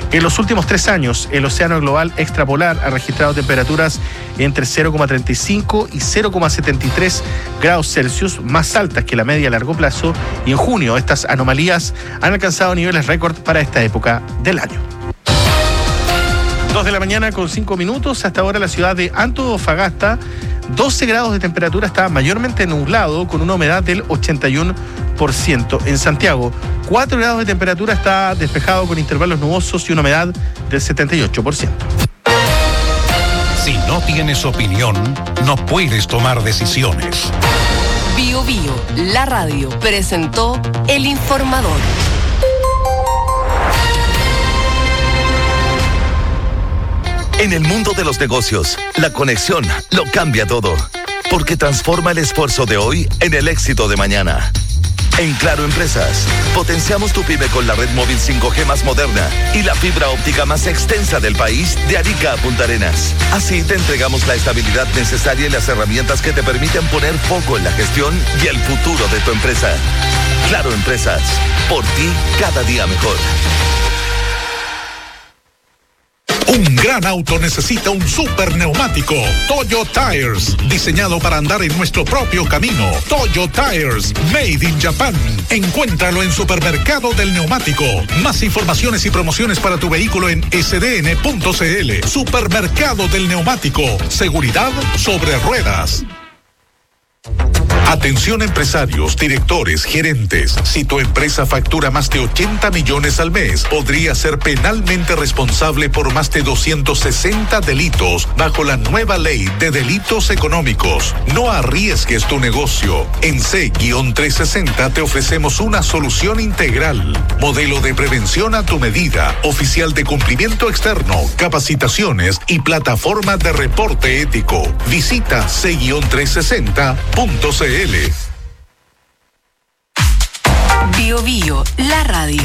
En los últimos 3 años, el océano global extrapolar ha registrado temperaturas entre 0,35 y 0,73 grados Celsius, más altas que la media a largo plazo, y en junio estas anomalías han alcanzado niveles récord para esta época del año. 2 de la mañana con 5 minutos. Hasta ahora la ciudad de Antofagasta, 12 grados de temperatura, está mayormente nublado con una humedad del 81%. En Santiago, 4 grados de temperatura, está despejado con intervalos nubosos y una humedad del 78%. Si no tienes opinión, no puedes tomar decisiones. Bio Bio, la radio, presentó El Informador. En el mundo de los negocios, la conexión lo cambia todo, porque transforma el esfuerzo de hoy en el éxito de mañana. En Claro Empresas, potenciamos tu pyme con la red móvil 5G más moderna y la fibra óptica más extensa del país, de Arica a Punta Arenas. Así te entregamos la estabilidad necesaria y las herramientas que te permiten poner foco en la gestión y el futuro de tu empresa. Claro Empresas, por ti cada día mejor. Un gran auto necesita un super neumático. Toyo Tires, diseñado para andar en nuestro propio camino. Toyo Tires, made in Japan. Encuéntralo en Supermercado del Neumático. Más informaciones y promociones para tu vehículo en sdn.cl. Supermercado del Neumático. Seguridad sobre ruedas. Atención empresarios, directores, gerentes. Si tu empresa factura más de 80 millones al mes, podría ser penalmente responsable por más de 260 delitos bajo la nueva ley de delitos económicos. No arriesgues tu negocio. En C-360 te ofrecemos una solución integral. Modelo de prevención a tu medida, oficial de cumplimiento externo, capacitaciones y plataforma de reporte ético. Visita C-360.cl. Bio Bio, la radio.